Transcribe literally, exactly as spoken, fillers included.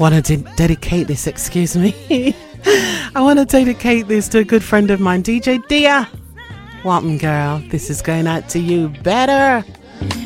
want to de- dedicate this, excuse me. I want to dedicate this to a good friend of mine, D J Dia. Whappen girl, this is going out to you. Better.